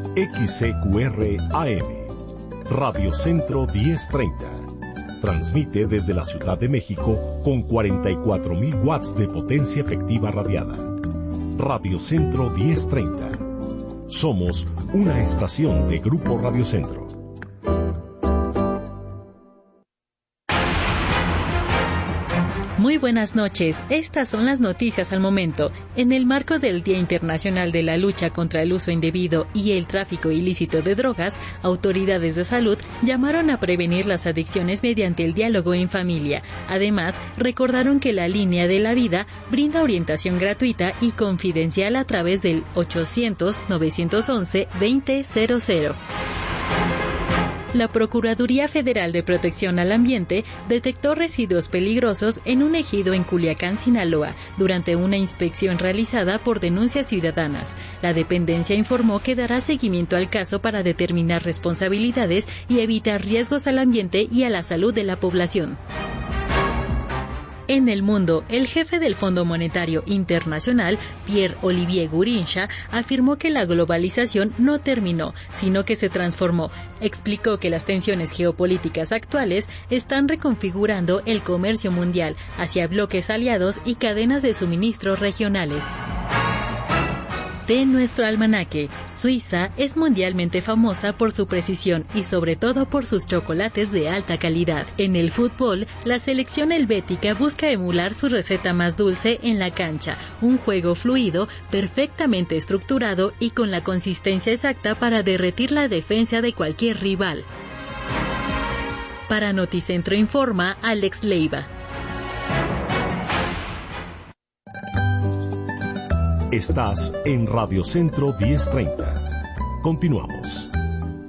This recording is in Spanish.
XCQR AM, Radio Centro 1030. Transmite desde la Ciudad de México con 44.000 watts de potencia efectiva radiada. Radio Centro 1030. Somos una estación de Grupo Radio Centro. Muy buenas noches, estas son las noticias al momento. En el marco del Día Internacional de la Lucha contra el Uso Indebido y el Tráfico Ilícito de Drogas, autoridades de salud llamaron a prevenir las adicciones mediante el diálogo en familia. Además, recordaron que la Línea de la Vida brinda orientación gratuita y confidencial a través del 800-911-2000. La Procuraduría Federal de Protección al Ambiente detectó residuos peligrosos en un ejido en Culiacán, Sinaloa, durante una inspección realizada por denuncias ciudadanas. La dependencia informó que dará seguimiento al caso para determinar responsabilidades y evitar riesgos al ambiente y a la salud de la población. En el mundo, el jefe del Fondo Monetario Internacional, Pierre-Olivier Gourinchas, afirmó que la globalización no terminó, sino que se transformó. Explicó que las tensiones geopolíticas actuales están reconfigurando el comercio mundial hacia bloques aliados y cadenas de suministro regionales. De nuestro almanaque, Suiza es mundialmente famosa por su precisión y sobre todo por sus chocolates de alta calidad. En el fútbol, la selección helvética busca emular su receta más dulce en la cancha, un juego fluido, perfectamente estructurado y con la consistencia exacta para derretir la defensa de cualquier rival. Para Noticentro informa Alex Leiva. Estás en Radio Centro 1030. Continuamos.